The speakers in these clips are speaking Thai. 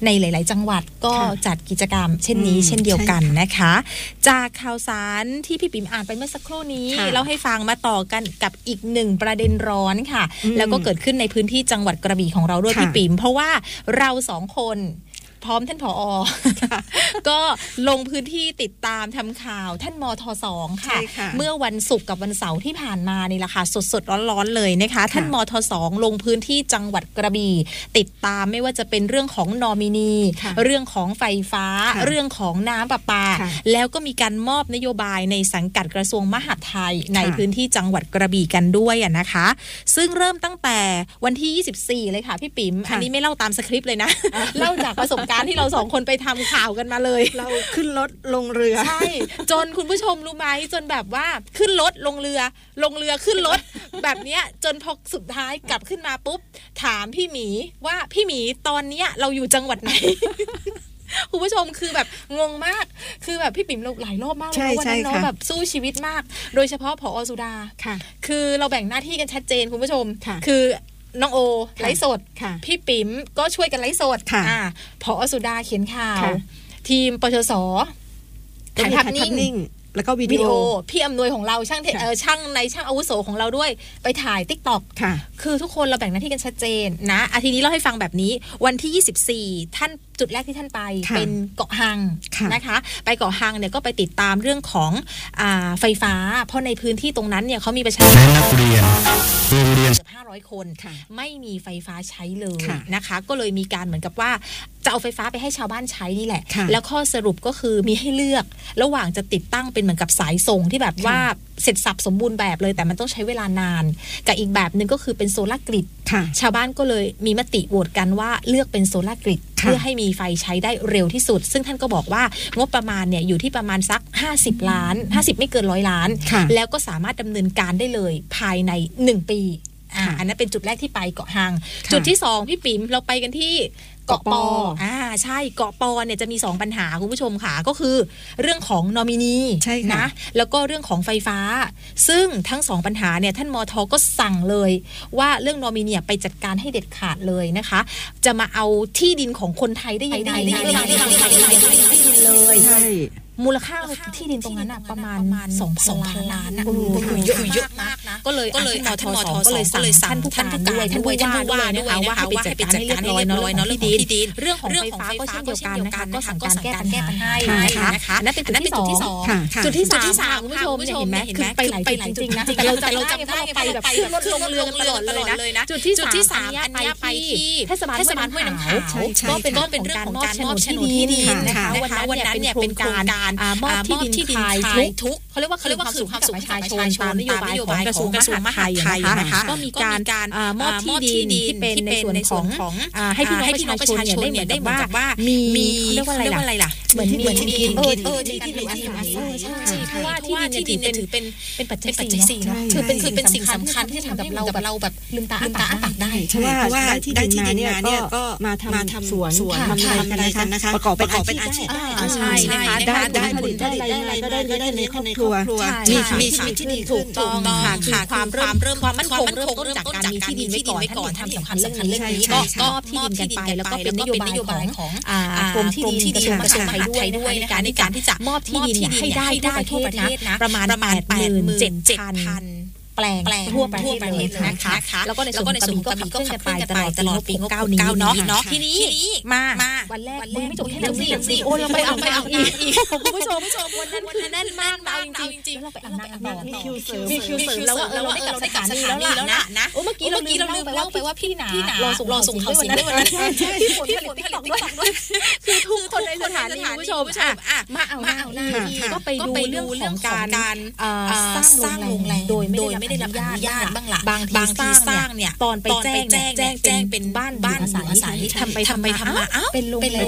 ในหลายๆจังหวัดก็จัดกิจกรรมเช่นนี้เช่นเดียวกันนะคะจากข่าวสารที่พี่ปิ๋มอ่านไปเมื่อสักครู่นี้เล่าให้ฟังมาต่อกันกับอีกหนึ่งประเด็นร้อนค่ะแล้วก็เกิดขึ้นในพื้นที่จังหวัดกระบี่ของเราด้วยพี่ปิ๋มเพราะว่าเรา2 คนพร้อมท่านผอ ก็ลงพื้นที่ติดตามทำข่าวท่านมท2ค่ะเมื่อวันศุกร์กับวันเสาร์ที่ผ่านมานี่แหละค่ะสดๆร้อนๆเลยนะคะท่านมท2ลงพื้นที่จังหวัดกระบี่ติดตามไม่ว่าจะเป็นเรื่องของนอมินีเรื่องของไฟฟ้าเรื่องของน้ำประปาแล้วก็มีการมอบนโยบายในสังกัดกระทรวงมหาดไทยในพื้นที่จังหวัดกระบี่กันด้วยนะคะซึ่งเริ่มตั้งแต่วันที่24เลยค่ะพี่ปิ๋มอันนี้ไม่เล่าตามสคริปต์เลยนะ เล่าจากประสบการณ์ที่เรา2 คนไปทำข่าวกันมาเลยเราขึ้นรถลงเรือใช่จนคุณผู้ชมรู้ไหมจนแบบว่าขึ้นรถลงเรือขึ้นรถ แบบเนี้ยจนพอสุดท้ายกลับขึ้นมาปุ๊บถามพี่หมีว่าพี่หมีตอนเนี้ยเราอยู่จังหวัดไหน คุณผู้ชมคือแบบงงมากคือแบบพี่ปิ๋มเราหลายรอบมากเลยวันนั้นเนาะแบบสู้ชีวิตมากโดยเฉพาะผอ.สุดาคือเราแบ่งหน้าที่กันชัดเจนคุณผู้ชมคือน้องโอไลฟ์สดพี่ปิ๋มก็ช่วยกันไลฟ์สดผอ.สุดาเขียนข่าวทีมปชส.ถ่ายภาพนิ่งแล้วก็วิดีโอพี่อำนวยของเราช่างอาวุโสของเราด้วยไปถ่าย TikTok คือทุกคนเราแบ่งหน้าที่กันชัดเจนนะทีนี้เล่าให้ฟังแบบนี้วันที่24ท่านจุดแรกที่ท่านไปเป็นเกาะฮังนะคะไปเกาะฮังเนี่ยก็ไปติดตามเรื่องของไฟฟ้าเพราะในพื้นที่ตรงนั้นเนี่ยเขามีประชาชนนักเรียน500 คนไม่มีไฟฟ้าใช้เลยนะคะก็เลยมีการเหมือนกับว่าจะเอาไฟฟ้าไปให้ชาวบ้านใช้นี่แหละแล้วข้อสรุปก็คือมีให้เลือกระหว่างจะติดตั้งเป็นเหมือนกับสายส่งที่แบบว่าเสร็จสับสมบูรณ์แบบเลยแต่มันต้องใช้เวลานานกับอีกแบบนึงก็คือเป็นโซลาร์กริดชาวบ้านก็เลยมีมติโหวตกันว่าเลือกเป็นโซลาร์กริดเพื่อให้มีไฟใช้ได้เร็วที่สุดซึ่งท่านก็บอกว่างบประมาณเนี่ยอยู่ที่ประมาณสัก50 ล้าน50ไม่เกิน100 ล้านแล้วก็สามารถดำเนินการได้เลยภายใน1 ปีอันนั้นเป็นจุดแรกที่ไปเกาะฮังจุดที่2พี่ปิ๋มเราไปกันที่เกาะปอใช่เกาะปอเนี่ยจะมี2 ปัญหาคุณผู้ชมค่ะก็คือเรื่องของนอมินีนะแล้วก็เรื่องของไฟฟ้าซึ่งทั้ง2 ปัญหาเนี่ยท่านมท.ก็สั่งเลยว่าเรื่องนอมินีไปจัดการให้เด็ดขาดเลยนะคะจะมาเอาที่ดินของคนไทยได้ยังไงเลยมูลค่าที่ดินตรงนั้นประมาณ 2,000 ล้านนะเยอะมากนะก็เลยมท.2ก็เลยสั่งท่านผู้การด้วยท่านผู้ว่านะคะว่าให้ไปจัดการให้เรียบร้อยเนาะที่ดินเรื่องของไฟฟ้าก็เช่นเดียวกันนะคะก็สั่งการแก้ปัญหาให้นะคะนั่นเป็นจุดที่2จุดที่3คุณผู้ชมเห็นไหมคือไปหลายจริงๆนะแต่เราจำได้ไปแบบขึ้นรถลงเรือกันตลอดเลยนะจุดที่3อันนี้ไปที่เทศบาลห้วยน้ำขาวก็เป็นเรื่องของการมอบโฉนดที่ดินนะคะวันนั้นเนี่ยเป็นการมอบที่ดินคลายทุกเขาเรียกว่าความสุขประชาชนตามนโยบายของกระทรวงมหาดไทยนะคะก็มีการมอบที่ดินที่เป็นในส่วนของให้พี่น้องประชาชนเนี่ยได้เหมือนกับว่ามีเรียกว่าอะไรล่ะเหมือนที่ดินที่ดินอาศัยใช่เพราะว่าที่ดินเนี่ยถือเป็นปัจจัย4เนาะคือเป็นสิ่งสำคัญที่ทำกับเราแบบลืมตาอ้าปากได้เพราะว่าที่ดินมาเนี่ยก็มาทำสวนทำอะไรกันนะคะประกอบเป็นอาชีพใช่นะคะได้ผลได้อะไรก็ได้ในครอบครัวมีชีวิตที่ดีถูกต้องค่ะความมั่นคงเริ่มต้นจากการมีที่ดินไว้ก่อนท่านสำคัญเรื่องนี้ก็มอบที่ดินกันไปแล้วก็เป็นนโยบายของกรมที่ดินกระทรวงมหาดไทยด้วยในการที่จะมอบที่ดินให้ได้ทั่วประเทศนะประมาณ 87,000 แปลงทั่วประเทศเลยนะคะแล้วก็ในส่วนของกระบี่ก็ขับเคลื่อนกันไปตลอดปี69นี้เนาะทีนี้มาวันแรกไม่จบแค่นั้นสิโอ้เราไปเอาอีกคุณผู้ชมวันนั้นแน่นมากเอาจริงๆเราไปอาบน้ำต่อมีคิวเสริมแล้วเราได้กลับสถานีแล้วล่ะนะเมื่อกี้เราลืมเล่าไปว่าพี่หนารอส่งเขาสิได้วันนั้นพี่ฝนผลิตTikTokด้วยคือทุกคนในสถานีคุณผู้ชมมาเอาหน้าก็ไปดูเรื่องของการสร้างโรงแรมโดยไม่ได้รับอนุญาตบ้างล่ะบางทีสร้างเนี่ยตอนไปแจ้งเป็นบ้านอาศัยทำมาเป็นโรงแรม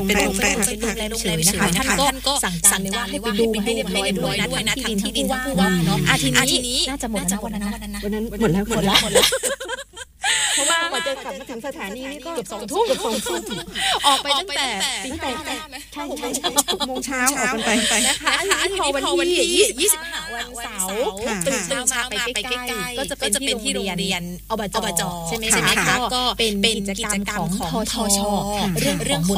นะคะท่านก็สั่งการเลยว่าให้ไปดูให้เรียบร้อยด้วยนะที่ดินผู้ว่าเนาะทีนี้น่าจะหมดแล้ววันนั้นหมดแล้วเพราะว่าจะกลับมาถึงสถานีนี่ก็เกือบ2 ทุ่มออกไปตั้งแต่ใช่6 โมงเช้าออกกันไปนะคะพอวันที่25วันเสาร์ตื่นเช้ามาไปใกล้ๆก็จะเป็นที่โรงเรียนอบจใช่ไหมคะก็เป็นกิจกรรมของทชเรื่องของ